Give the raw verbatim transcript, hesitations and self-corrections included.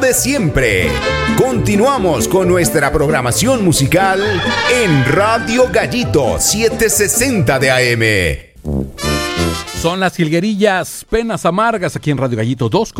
de siempre. Continuamos con nuestra programación musical en Radio Gallito setecientos sesenta de A M. Son las jilguerillas, penas amargas aquí en Radio Gallito, dos